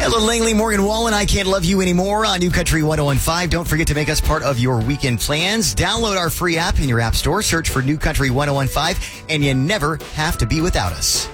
Hello, Langley, Morgan Wallen. I Can't Love You Anymore on New Country 1015. Don't forget to make us part of your weekend plans. Download our free app in your app store. Search for New Country 1015, and you never have to be without us.